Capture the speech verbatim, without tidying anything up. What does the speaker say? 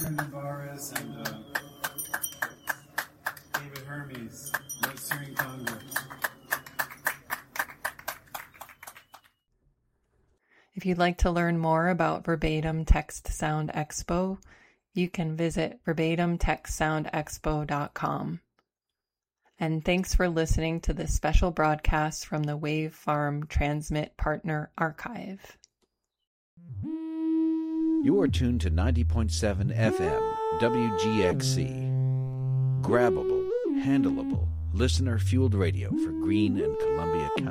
Herman Navarez and uh, David Hermes, Notes Hearing Congress. If you'd like to learn more about Verbatim Text Sound Expo, you can visit verbatim text sound expo dot com. And thanks for listening to this special broadcast from the Wave Farm Transmit Partner Archive. You are tuned to ninety point seven F M W G X C. Grabbable, handleable, listener-fueled radio for Greene and Columbia County.